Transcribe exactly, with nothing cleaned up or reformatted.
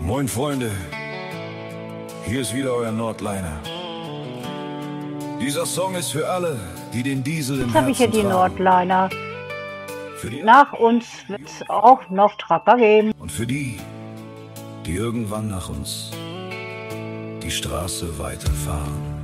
Moin Freunde, hier ist wieder euer Nordliner. Dieser Song ist für alle, die den Diesel im Jetzt habe ich hier Herzen die tragen. Nordliner. Für die Nach uns wird es auch noch Trucker geben. und für die, die irgendwann nach uns die Straße weiterfahren.